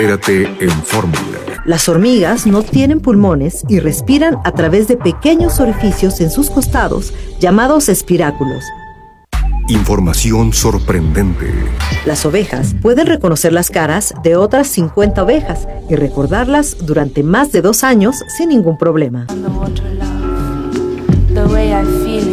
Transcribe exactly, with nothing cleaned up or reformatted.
Entérate en Fórmula. Las hormigas no tienen pulmones y respiran a través de pequeños orificios en sus costados, llamados espiráculos. Información sorprendente. Las ovejas pueden reconocer las caras de otras cincuenta ovejas y recordarlas durante más de dos años sin ningún problema. The way I feel